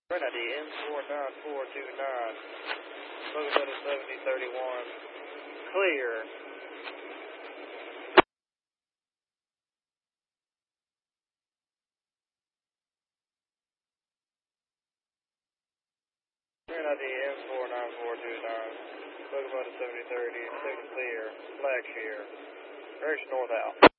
Red ID N49429, Locomotive 7031, clear. Red ID N49429, Locomotive 7030, signal clear, flag shear, direction north out.